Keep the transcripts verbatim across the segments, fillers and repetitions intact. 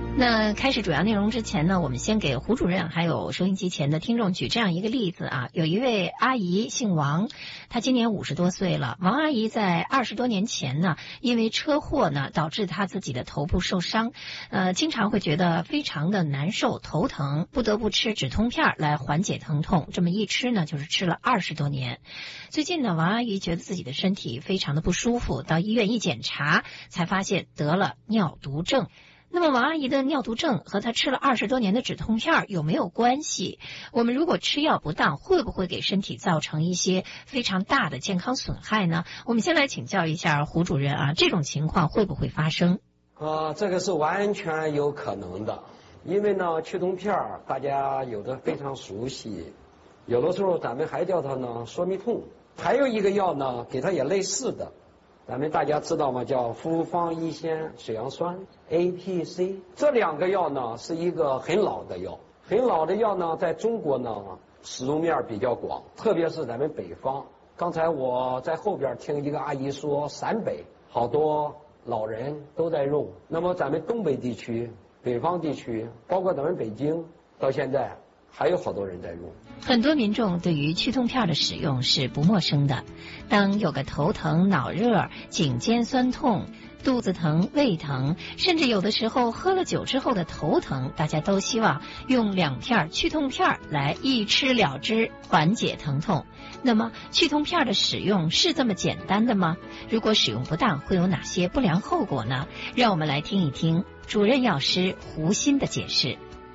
那开始主要内容之前呢，我们先给胡主任还有收音机前的听众举这样一个例子啊。有一位阿姨姓王，她今年五十多岁了。王阿姨在二十多年前呢，因为车祸呢，导致她自己的头部受伤，呃，经常会觉得非常的难受、头疼，不得不吃止痛片来缓解疼痛。这么一吃呢，就是吃了二十多年。最近呢，王阿姨觉得自己的身体非常的不舒服，到医院一检查，才发现得了尿毒症。那么王阿姨的尿毒症和她吃了二十多年的止痛片有没有关系？我们如果吃药不当，会不会给身体造成一些非常大的健康损害呢？我们先来请教一下胡主任啊，这种情况会不会发生？ 啊，这个是完全有可能的，因为呢，去痛片大家有的非常熟悉，有的时候咱们还叫它呢说明痛，还有一个药呢，给它也类似的。咱们大家知道吗？叫复方一酰水杨酸 A P C， 这两个药呢是一个很老的药，很老的药呢，在中国呢使用面比较广，特别是咱们北方。刚才我在后边听一个阿姨说，陕北好多老人都在用。那么咱们东北地区、北方地区，包括咱们北京，到现在还有好多人在用。 很多民众对于去痛片的使用是不陌生的。当有个头疼、脑热、颈肩酸痛、肚子疼、胃疼，甚至有的时候喝了酒之后的头疼，大家都希望用两片去痛片来一吃了之，缓解疼痛。那么去痛片的使用是这么简单的吗？如果使用不当，会有哪些不良后果呢？让我们来听一听主任药师胡鑫的解释。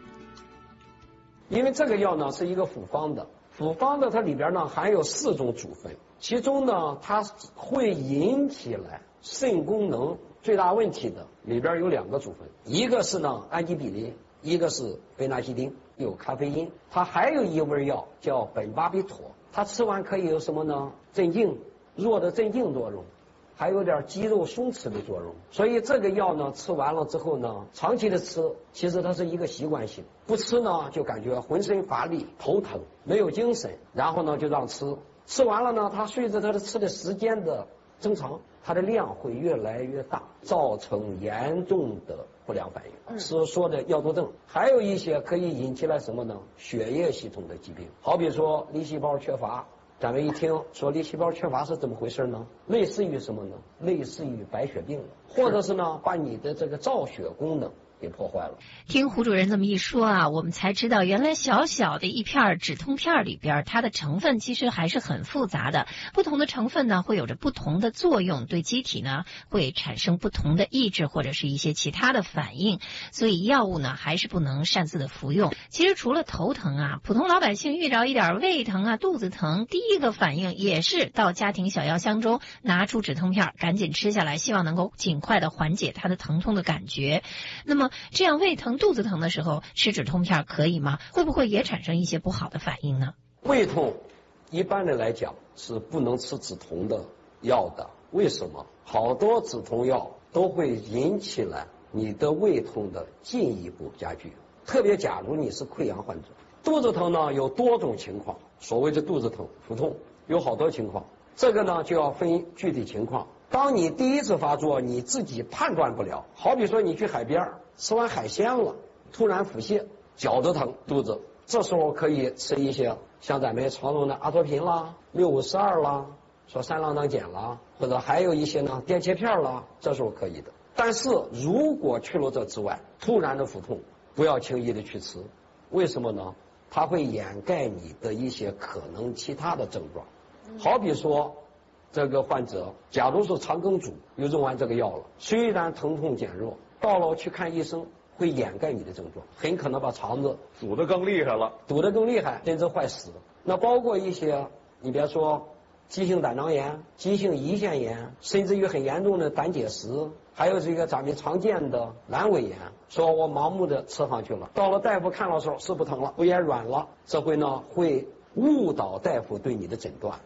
因为这个药呢是一个复方的，复方的它里边呢含有四种组分，其中呢它会引起来肾功能最大问题的里边有两个组分，一个是呢氨基比林，一个是贝纳西丁，有咖啡因。它还有一味药叫苯巴比妥，它吃完可以有什么呢？镇静，弱的镇静作用，还有点肌肉松弛的作用。所以这个药呢吃完了之后呢，长期的吃，其实它是一个习惯性，不吃呢就感觉浑身乏力、头疼、没有精神，然后呢就让吃，吃完了呢，它随着它的吃的时间的增长，它的量会越来越大，造成严重的不良反应，是说的尿毒症。还有一些可以引起来什么呢？血液系统的疾病，好比说粒细胞缺乏。咱们一听说粒细胞缺乏是怎么回事呢？类似于什么呢？类似于白血病，或者是呢把你的这个造血功能给破坏了。 听胡主任这么一说啊，我们才知道原来小小的一片止痛片里边，它的成分其实还是很复杂的。不同的成分呢，会有着不同的作用，对机体呢会产生不同的抑制或者是一些其他的反应。所以药物呢还是不能擅自的服用。其实除了头疼啊，普通老百姓遇着一点胃疼啊、肚子疼，第一个反应也是到家庭小药箱中拿出止痛片，赶紧吃下来，希望能够尽快的缓解他的疼痛的感觉。那么这样胃疼、肚子疼的时候吃止痛片可以吗？会不会也产生一些不好的反应呢？ 胃痛一般的来讲是不能吃止痛的药的。为什么？好多止痛药都会引起来你的胃痛的进一步加剧，特别假如你是溃疡患者。肚子疼呢有多种情况，所谓的肚子疼、腹痛有好多情况，这个呢就要分具体情况。当你第一次发作，你自己判断不了，好比说你去海边吃完海鲜了，突然腹泻，绞着疼肚子，这时候可以吃一些像咱们常用的阿托品啦、六五十二啦、说三浪荡碱啦，或者还有一些呢电切片啦，这时候可以的。但是如果去了这之外，突然的腹痛，不要轻易的去吃。为什么呢？它会掩盖你的一些可能其他的症状。好比说这个患者假如是肠梗阻，又用完这个药了，虽然疼痛减弱，到了去看医生会掩盖你的症状，很可能把肠子堵得更厉害了， 堵得更厉害，甚至坏死。那包括一些你别说急性胆囊炎、急性胰腺炎，甚至于很严重的胆结石，还有这个咱们常见的阑尾炎，说我盲目的吃上去了，到了大夫看的时候是不疼了，胃也软了，这回呢会误导大夫对你的诊断。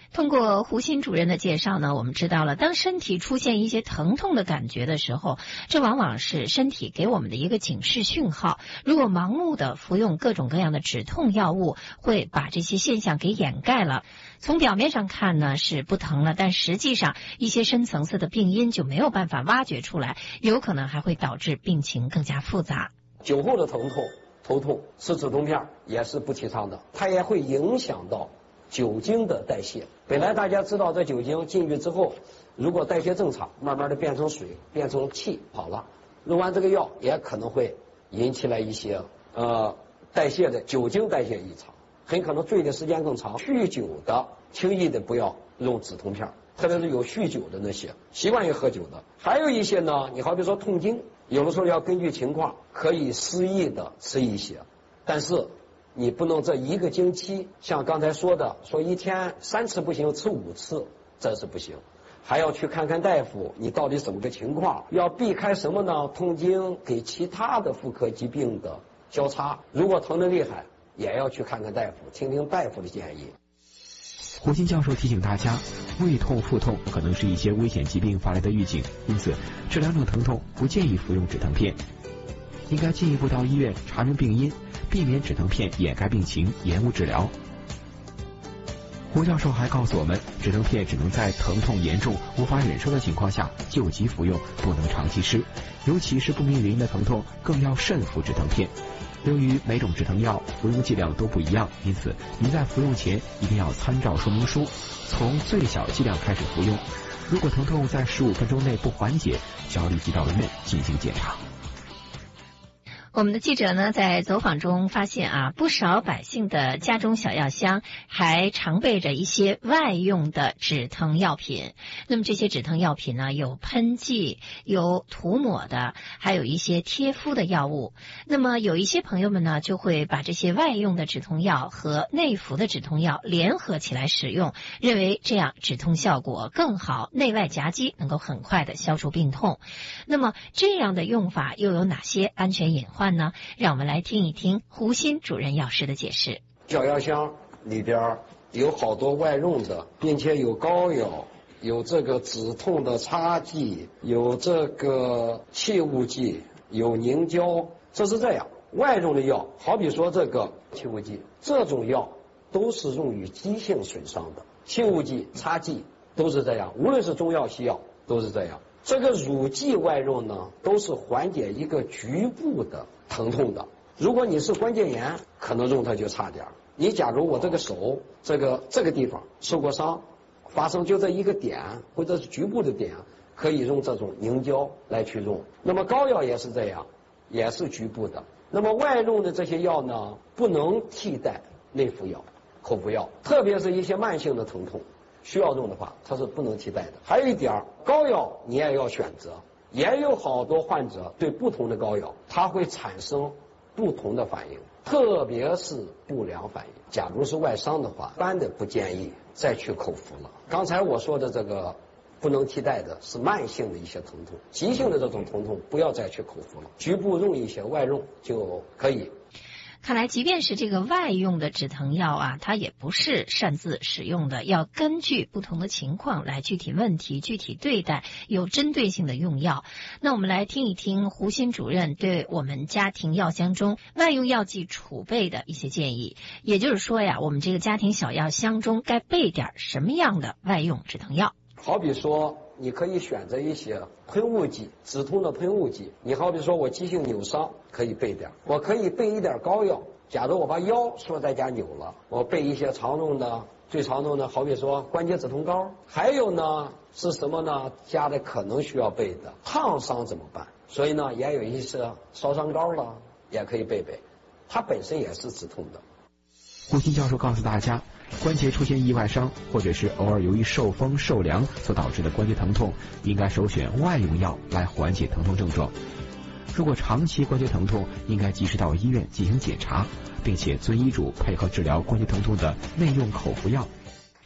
通过胡鑫主任的介绍呢，我们知道了，当身体出现一些疼痛的感觉的时候，这往往是身体给我们的一个警示讯号。如果盲目的服用各种各样的止痛药物，会把这些现象给掩盖了。从表面上看呢是不疼了，但实际上一些深层次的病因就没有办法挖掘出来，有可能还会导致病情更加复杂。 酒后的疼痛、头痛，吃止痛片也是不提倡的，它也会影响到酒精的代谢。本来大家知道这酒精进去之后，如果代谢正常，慢慢的变成水，变成气好了，用完这个药也可能会引起来一些呃代谢的酒精代谢异常，很可能醉的时间更长。酗酒的轻易的不要用止痛片，特别是有酗酒的那些习惯于喝酒的。还有一些呢，你好比说痛经，有的时候要根据情况可以适宜的吃一些，但是你不能这一个经期像刚才说的说一天三次不行，吃五次，这是不行。还要去看看大夫，你到底什么个情况，要避开什么呢？痛经给其他的妇科疾病的交叉，如果疼得厉害也要去看看大夫，听听大夫的建议。 胡鑫教授提醒大家，胃痛、腹痛可能是一些危险疾病发来的预警，因此这两种疼痛不建议服用止疼片，应该进一步到医院查明病因，避免止疼片掩盖病情，延误治疗。胡教授还告诉我们，止疼片只能在疼痛严重、无法忍受的情况下救急服用，不能长期吃，尤其是不明原因的疼痛，更要慎服止疼片。由于每种止疼药服用剂量都不一样，因此您在服用前一定要参照说明书，从最小剂量开始服用。如果疼痛在十五分钟内不缓解，就要立即到医院进行检查。 我们的记者呢，在走访中发现啊，不少百姓的家中小药箱还常备着一些外用的止疼药品。那么这些止疼药品呢，有喷剂，有涂抹的，还有一些贴敷的药物。那么有一些朋友们呢，就会把这些外用的止痛药和内服的止痛药联合起来使用，认为这样止痛效果更好，内外夹击，能够很快的消除病痛。那么这样的用法又有哪些安全隐患呢？让我们来听一听胡鑫主任药师的解释。 小药箱里边有好多外用的，并且有膏药，有这个止痛的擦剂，有这个气雾剂，有凝胶，这是这样。外用的药，好比说这个气雾剂，这种药都是用于急性损伤的，气雾剂、擦剂都是这样，无论是中药西药都是这样。这个乳剂外用呢，都是缓解一个局部的疼痛的。如果你是关节炎，可能用它就差点。你假如我这个手这个这个地方受过伤，发生就这一个点或者是局部的点，可以用这种凝胶来去用。那么膏药也是这样，也是局部的。那么外用的这些药呢，不能替代内服药、口服药，特别是一些慢性的疼痛需要用的话，它是不能替代的。还有一点，膏药你也要选择，也有好多患者对不同的膏药，它会产生不同的反应，特别是不良反应。假如是外伤的话，一般的不建议再去口服了。刚才我说的这个不能替代的是慢性的一些疼痛，急性的这种疼痛不要再去口服了，局部用一些，外用就可以。 看来即便是这个外用的止疼药啊，它也不是擅自使用的，要根据不同的情况来具体问题具体对待，有针对性的用药。那我们来听一听胡鑫主任对我们家庭药箱中外用药剂储备的一些建议。也就是说呀，我们这个家庭小药箱中该备点什么样的外用止疼药。 好比说你可以选择一些喷雾剂，止痛的喷雾剂。你好比说我急性扭伤可以备点，我可以备一点膏药。假如我把腰说在家扭了，我备一些常用的，最常用的好比说关节止痛膏。还有呢是什么呢？家里可能需要备的烫伤怎么办？所以呢也有一些烧伤膏了，也可以备备，它本身也是止痛的。 胡鑫教授告诉大家，关节出现意外伤，或者是偶尔由于受风受凉所导致的关节疼痛，应该首选外用药来缓解疼痛症状。如果长期关节疼痛，应该及时到医院进行检查，并且遵医嘱配合治疗关节疼痛的内用口服药。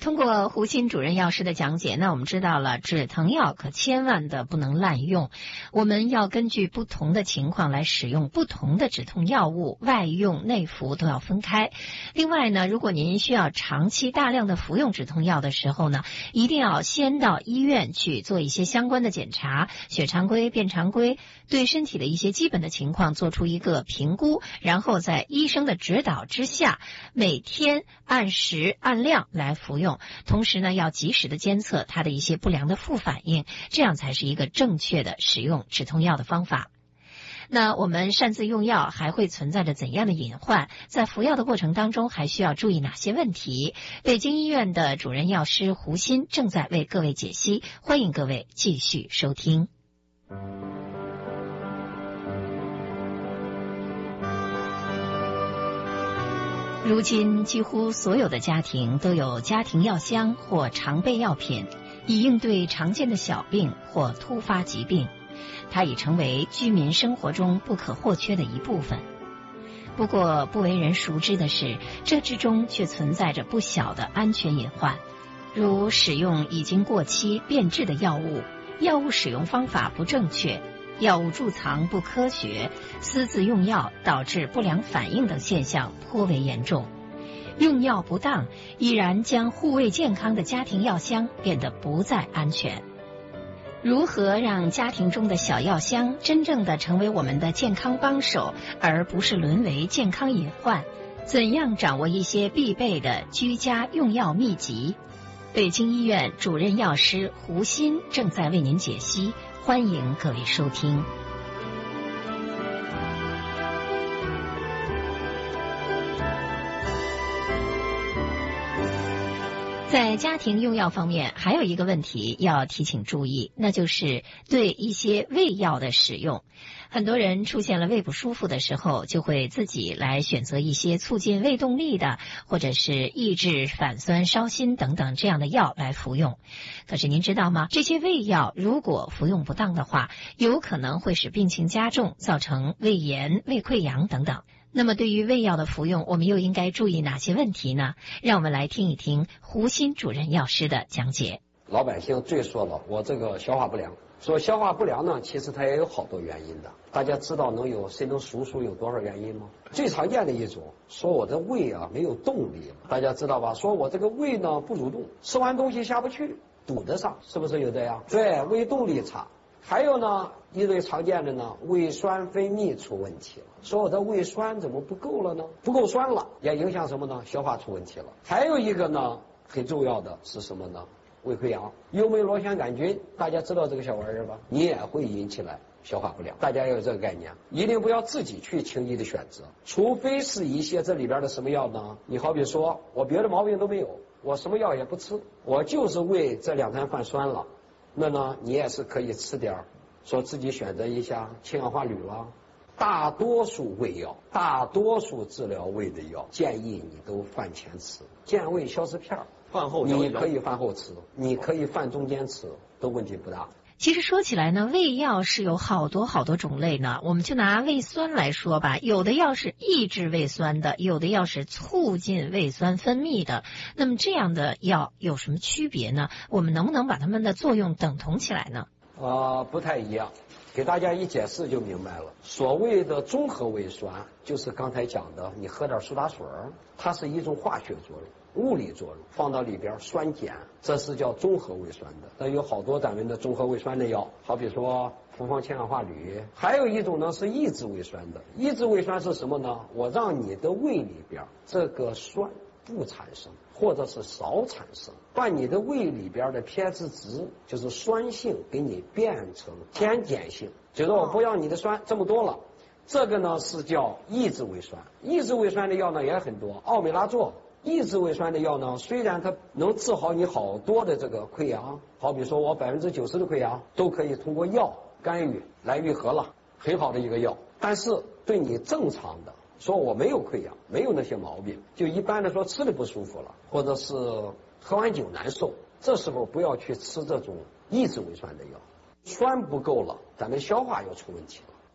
通过胡鑫主任药师的讲解，那我们知道了止疼药可千万的不能滥用，我们要根据不同的情况来使用不同的止痛药物，外用内服都要分开。另外呢，如果您需要长期大量的服用止痛药的时候呢，一定要先到医院去做一些相关的检查，血常规、便常规，对身体的一些基本的情况做出一个评估，然后在医生的指导之下，每天按时按量来服用。同时呢，要及时的监测它的一些不良的副反应，这样才是一个正确的使用止痛药的方法。那我们擅自用药还会存在着怎样的隐患？在服药的过程当中还需要注意哪些问题？北京医院的主任药师胡鑫正在为各位解析，欢迎各位继续收听。如今几乎所有的家庭都有家庭药箱或常备药品，以应对常见的小病或突发疾病，它已成为居民生活中不可或缺的一部分。不过不为人熟知的是，这之中却存在着不小的安全隐患，如使用已经过期变质的药物，药物使用方法不正确，药物贮藏不科学，私自用药导致不良反应等现象颇为严重。用药不当，已然将护卫健康的家庭药箱变得不再安全。如何让家庭中的小药箱真正的成为我们的健康帮手，而不是沦为健康隐患？怎样掌握一些必备的居家用药秘籍？北京医院主任药师胡鑫正在为您解析，欢迎各位收听。在家庭用药方面，还有一个问题要提醒注意，那就是对一些胃药的使用。很多人出现了胃不舒服的时候，就会自己来选择一些促进胃动力的，或者是抑制反酸烧心等等这样的药来服用。可是您知道吗？这些胃药如果服用不当的话，有可能会使病情加重，造成胃炎、胃溃疡等等。那么对于胃药的服用，我们又应该注意哪些问题呢？让我们来听一听胡鑫主任药师的讲解。 老百姓最说了，我这个消化不良。说消化不良呢，其实它也有好多原因的。大家知道能有谁能数数有多少原因吗？最常见的一种，说我的胃啊没有动力，大家知道吧？说我这个胃呢不蠕动，吃完东西下不去，堵得上，是不是有这样？对，胃动力差。还有呢，一类常见的呢，胃酸分泌出问题了。说我的胃酸怎么不够了呢？不够酸了，也影响什么呢？消化出问题了。还有一个呢，很重要的是什么呢？胃溃疡。幽门螺旋杆菌，大家知道这个小玩意儿吧？你也会引起来消化不良，大家要有这个概念，一定不要自己去轻易的选择，除非是一些这里边的什么药呢？你好比说我别的毛病都没有，我什么药也不吃，我就是胃这两餐饭酸了，那呢你也是可以吃点儿，说自己选择一下氢氧化铝啦。大多数胃药，大多数治疗胃的药，建议你都饭前吃，健胃消食片， 饭后你可以饭后吃，你可以饭中间吃，都问题不大。 其实说起来呢，胃药是有好多好多种类呢。我们就拿胃酸来说吧，有的药是抑制胃酸的，有的药是促进胃酸分泌的。那么这样的药有什么区别呢？我们能不能把它们的作用等同起来呢？ 呃，不太一样。给大家一解释就明白了。所谓的综合胃酸，就是刚才讲的，你喝点苏打水，它是一种化学作用、物理作用，放到里边酸碱，这是叫综合胃酸的。那有好多咱们的综合胃酸的药，好比说复方氢氧化铝。还有一种呢是抑制胃酸的。抑制胃酸是什么呢？我让你的胃里边这个酸不产生，或者是少产生，把你的胃里边的 pH 值，就是酸性，给你变成偏碱性，就是我不要你的酸这么多了。这个呢是叫抑制胃酸。抑制胃酸的药呢也很多，奥美拉唑抑制胃酸的药呢，虽然它能治好你好多的这个溃疡，好比说我百分之九十的溃疡都可以通过药干预来愈合了，很好的一个药，但是对你正常的说我没有溃疡，没有那些毛病，就一般的说吃的不舒服了，或者是喝完酒难受，这时候不要去吃这种抑制胃酸的药。酸不够了，咱们消化又出问题了。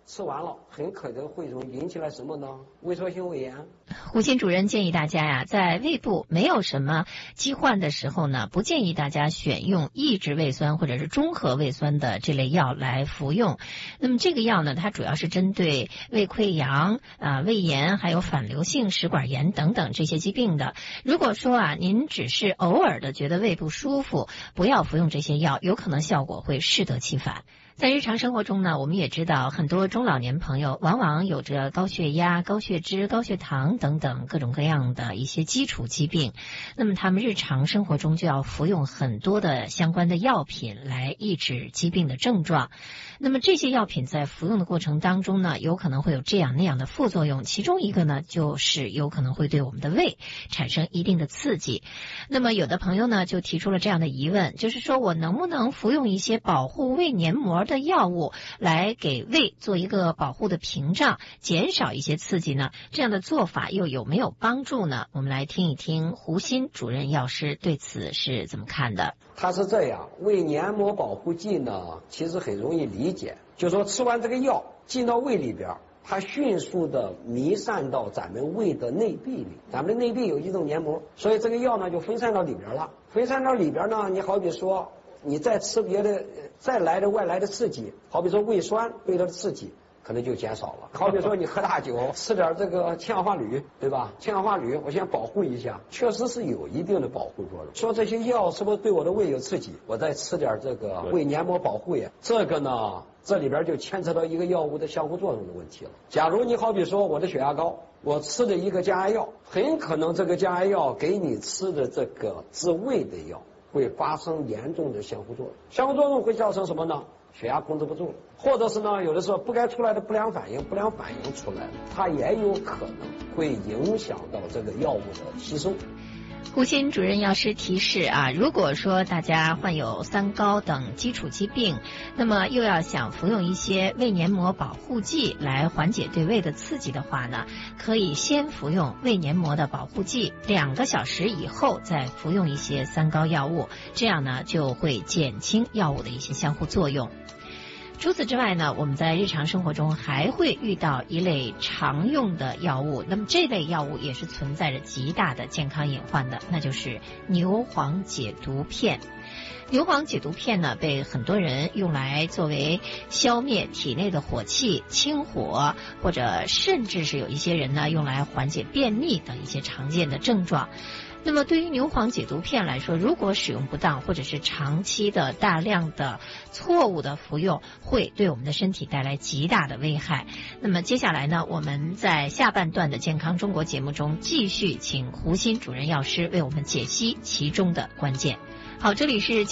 吃完了很可能会引起来什么呢？萎缩性胃炎。 胡鑫主任建议大家呀，在胃部没有什么疾患的时候呢，不建议大家选用抑制胃酸或者是中和胃酸的这类药来服用。那么这个药呢，它主要是针对胃溃疡、啊胃炎还有反流性食管炎等等这些疾病的。如果说啊，您只是偶尔的觉得胃不舒服，不要服用这些药，有可能效果会适得其反。在日常生活中呢，我们也知道很多中老年朋友往往有着高血压、高血脂、高血糖等等各种各样的一些基础疾病，那么他们日常生活中就要服用很多的相关的药品来抑制疾病的症状。那么这些药品在服用的过程当中呢，有可能会有这样那样的副作用，其中一个呢，就是有可能会对我们的胃产生一定的刺激。那么有的朋友呢，就提出了这样的疑问，就是说我能不能服用一些保护胃黏膜的药物来给胃做一个保护的屏障，减少一些刺激呢？这样的做法又有没有帮助呢？我们来听一听胡鑫主任药师对此是怎么看的。 它是这样，胃黏膜保护剂呢，其实很容易理解，就是说吃完这个药进到胃里边，它迅速的弥散到咱们胃的内壁里，咱们的内壁有一种黏膜，所以这个药呢就分散到里边了。分散到里边呢，你好比说你再吃别的再来的外来的刺激，好比说胃酸对它的刺激可能就减少了。好比说你喝大酒，吃点这个氢氧化铝，对吧？氢氧化铝我先保护一下，确实是有一定的保护作用。说这些药是不是对我的胃有刺激，我再吃点这个胃黏膜保护液，这个呢这里边就牵扯到一个药物的相互作用的问题了。假如你好比说我的血压高，我吃的一个降压药，很可能这个降压药给你吃的这个治胃的药会发生严重的相互作用，相互作用会造成什么呢？血压控制不住了，或者是呢，有的时候不该出来的不良反应，不良反应出来了，它也有可能会影响到这个药物的吸收。 胡鑫主任药师提示啊，如果说大家患有三高等基础疾病，那么又要想服用一些胃黏膜保护剂来缓解对胃的刺激的话呢，可以先服用胃黏膜的保护剂，两个小时以后再服用一些三高药物，这样呢就会减轻药物的一些相互作用。除此之外呢，我们在日常生活中还会遇到一类常用的药物，那么这类药物也是存在着极大的健康隐患的，那就是牛黄解毒片。牛黄解毒片呢，被很多人用来作为消灭体内的火气、清火，或者甚至是有一些人呢用来缓解便秘等一些常见的症状。那么对于牛黄解毒片来说，如果使用不当或者是长期的大量的错误的服用，会对我们的身体带来极大的危害。那么接下来呢，我们在下半段的健康中国节目中继续请胡鑫主任药师为我们解析其中的关键。好，这里是